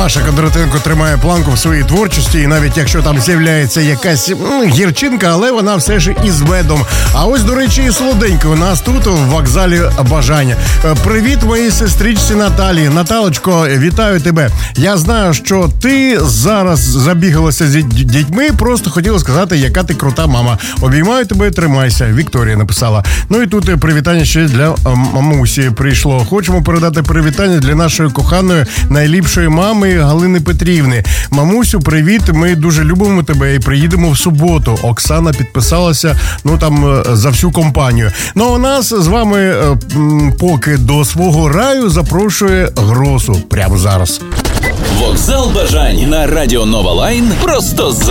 Маша Кондратенко тримає планку в своїй творчості, і навіть якщо там з'являється якась гірчинка, але вона все ж із медом. А ось, до речі, і солоденько у нас тут, в вокзалі Бажання. Привіт моїй сестричці Наталії. Наталочко, вітаю тебе. Я знаю, що ти зараз забігалася з дітьми, просто хотіла сказати, яка ти крута мама. Обіймаю тебе, тримайся. Вікторія написала. Ну і тут привітання ще для мамусі прийшло. Хочемо передати привітання для нашої коханої, найліпшої мами Галини Петрівни. Мамусю, привіт, ми дуже любимо тебе і приїдемо в суботу. Оксана підписалася, за всю компанію. Ну, а нас з вами поки до свого раю запрошує Гросу прямо зараз. Вокзал бажань на Радіо Нова Лайн просто